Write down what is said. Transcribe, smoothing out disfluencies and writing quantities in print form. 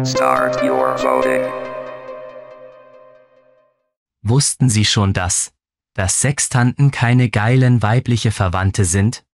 Start your voting. Wussten Sie schon, dass Sextanten keine geilen weibliche Verwandte sind?